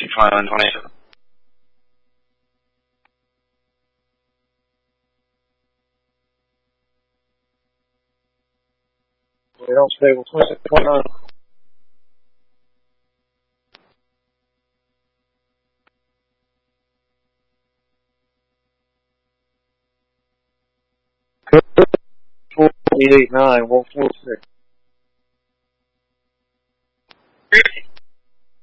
21, 27. They don't stable 26, 29. Good. 48, 9, 146.